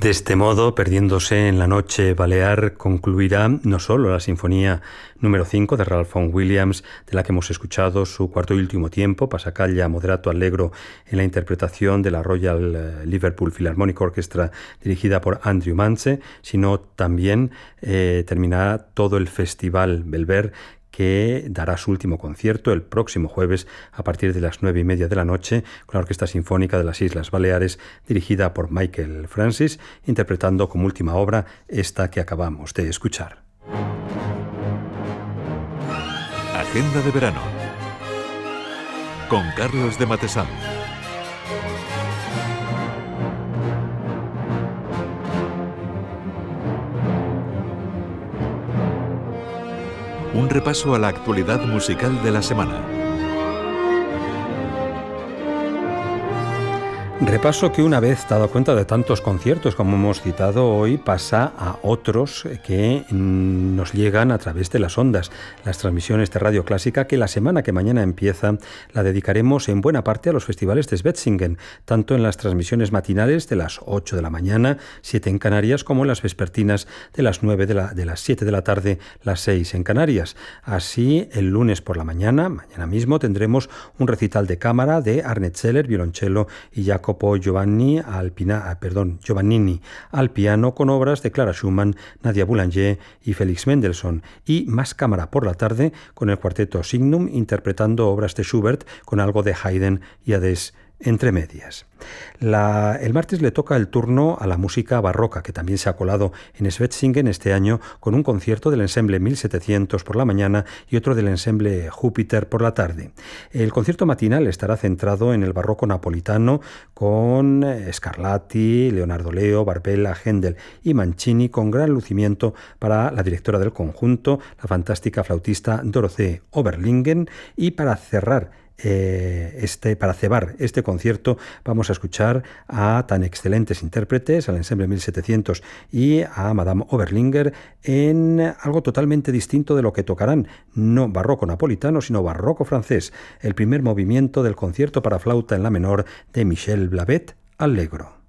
De este modo, perdiéndose en la noche balear, concluirá no solo la Sinfonía número 5 de Ralph Vaughan Williams, de la que hemos escuchado su cuarto y último tiempo, Passacaglia moderato allegro, en la interpretación de la Royal Liverpool Philharmonic Orchestra dirigida por Andrew Mance, sino también terminará todo el Festival Belver, que dará su último concierto el próximo jueves a partir de las 9:30 de la noche con la Orquesta Sinfónica de las Islas Baleares, dirigida por Michael Francis, interpretando como última obra esta que acabamos de escuchar. Agenda de verano con Carlos de Matesán. Un repaso a la actualidad musical de la semana. Repaso que, una vez dado cuenta de tantos conciertos como hemos citado hoy, pasa a otros que nos llegan a través de las ondas. Las transmisiones de Radio Clásica, que la semana que mañana empieza la dedicaremos en buena parte a los festivales de Schwetzingen, tanto en las transmisiones matinales de las 8 de la mañana, 7 en Canarias, como en las vespertinas de las 9 de las 7 de la tarde, las 6 en Canarias. Así, el lunes por la mañana mismo, tendremos un recital de cámara de Arne Zeller, violonchelo, y Jacopo Giovannini al piano, con obras de Clara Schumann, Nadia Boulanger y Félix Mendelssohn, y más cámara por la tarde con el cuarteto Signum interpretando obras de Schubert con algo de Haydn y Adès entre medias. El martes le toca el turno a la música barroca, que también se ha colado en Schwetzingen este año con un concierto del ensemble 1700 por la mañana y otro del ensemble Júpiter por la tarde. El concierto matinal estará centrado en el barroco napolitano con Scarlatti, Leonardo Leo, Barbella, Händel y Mancini, con gran lucimiento para la directora del conjunto, la fantástica flautista Dorothee Oberlingen, y para cebar este concierto vamos a escuchar a tan excelentes intérpretes, al ensemble 1700 y a Madame Oberlinger, en algo totalmente distinto de lo que tocarán, no barroco napolitano, sino barroco francés, el primer movimiento del concierto para flauta en la menor de Michel Blavet, Allegro.